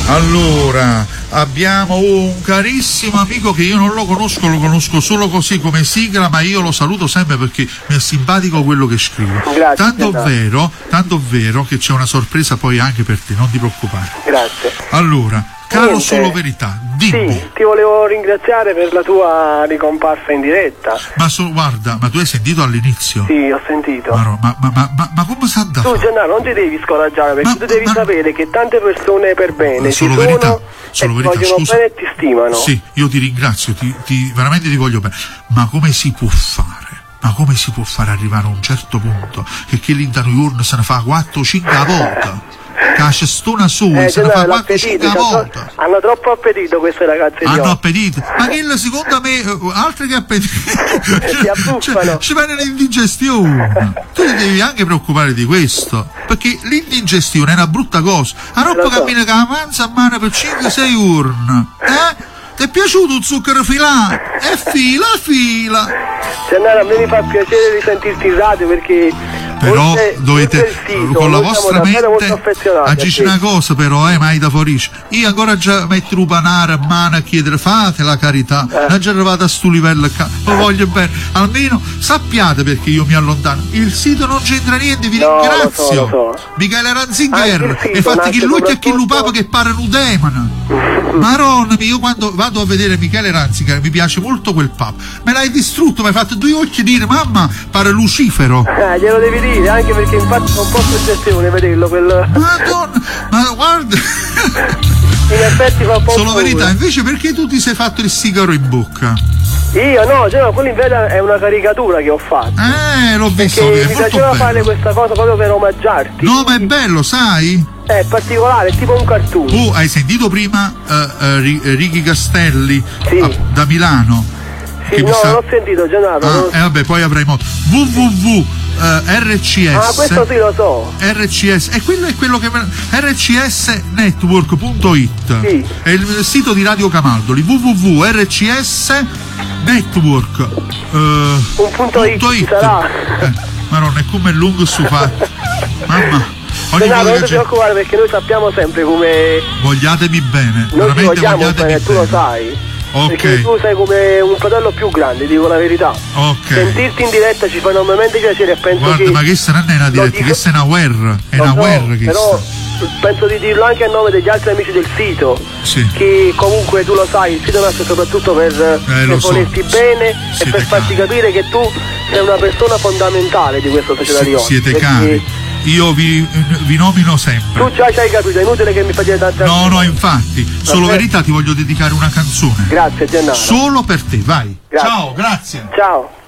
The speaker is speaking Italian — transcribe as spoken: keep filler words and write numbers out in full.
Allora, abbiamo un carissimo amico che io non lo conosco, lo conosco solo così come sigla, ma io lo saluto sempre perché mi è simpatico quello che scrive. Grazie. Tanto vero, tanto vero che c'è una sorpresa poi anche per te, non ti preoccupare. Grazie. Allora, caro Niente. Solo Verità, dimmi. Sì, ti volevo ringraziare per la tua ricomparsa in diretta. Ma so, guarda, ma tu hai sentito all'inizio? Sì, ho sentito. Ma, no, ma, ma, ma, ma, ma come sa da Tu fare? Gennaro non ti devi scoraggiare perché Ma- tu devi ma- sapere che tante persone per bene ci Solo sono Verità, e Solo ti Verità, vogliono scusa. bene e ti stimano. Sì, io ti ringrazio, ti, ti, veramente ti voglio bene. Ma come si può fare? Ma come si può fare arrivare a un certo punto che chi l'interno se ne fa quattro o cinque volte? Che la cestona sua Eh, se ne fa Gennaro, quattro o l'appetito, cinque c'ha tro- volte. hanno troppo appetito queste ragazze di Hanno oggi. appetito, ma che il- secondo me eh, altri che appetito Si abbuffano. ci viene l'indigestione. Tu ti devi anche preoccupare di questo, perché l'indigestione è una brutta cosa. A roba Lo so. cammina che avanza a mano per cinque sei urne, eh? Ti è piaciuto il zucchero filato? E fila, fila. Gennaro, a me mi fa piacere risentirti in radio perché Però oltre- dovete, oltre il sito, con la noi siamo vostra davvero molto mente, affezionati a agisci te. una cosa però, eh, mai da fuorice. Io ancora già metto un panare a mano a chiedere, fate la carità, Eh. non già arrivato a sto livello qua, lo voglio bene. Almeno sappiate perché io mi allontano. Il sito non c'entra niente, vi No, lo ringrazio. so, lo so. Michele Anche Ranzinger, il sito e fatti nasce chi lucchia e chi soprattutto- lupava che pare un demone. Maronna, io quando vado a vedere Michele Ranziger mi piace molto quel pub. Me l'hai distrutto, mi hai fatto due occhi dire mamma, pare Lucifero. Eh, glielo devi dire, anche perché infatti fa un po' suggestione vederlo, quel... Madonna, ma guarda, in effetti fa un po' Solo paura. Verità, invece perché tu ti sei fatto il sigaro in bocca? Io no, cioè, no, quello in verità è una caricatura che ho fatto. Eh, l'ho visto, Perché che è mi molto piaceva fare bello. questa cosa proprio per omaggiarti. No, ma è bello, sai? È particolare, è tipo un cartoon. Tu hai sentito prima eh, eh, Ri- eh, Ricky Castelli Sì. ah, da Milano? Sì, che mi no, sta- non ho sentito, Gennaro. Ah, non- e vabbè, poi avrai modo. www eh, R C S. Ah, questo sì lo so. R C S, e quello è quello che R C S network punto it Sì. è il sito di Radio Camaldoli. www R C S network eh, Un punto it, ci sarà. eh, ma non è come lungo su fa mamma ogni Gennaro, volta non che ti c'è preoccupare perché noi sappiamo sempre come vogliatemi bene, noi ti veramente vogliamo vogliatemi bene, tu bene. lo sai. Ok. Perché tu sei come un fratello più grande, dico la verità. Ok. Sentirti in diretta ci fa enormemente piacere e penso Guarda, che... ma che non è una lo diretta, dico- che è una guerra, è lo una so, guerra che però sta. penso di dirlo anche a nome degli altri amici del sito. Sì. Che comunque tu lo sai, il sito nasce soprattutto per, Eh, per lo so. volerti bene Siete e per farti cari. capire che tu sei una persona fondamentale di questa società Si- di oggi. siete perché cari, io vi, vi nomino sempre. tu già ci hai capito, è inutile che mi fai dire tante No, altre no, cose. infatti, Solo Vabbè. Verità ti voglio dedicare una canzone. Grazie Gennaro. Solo per te, vai. Grazie. Ciao, grazie. Ciao.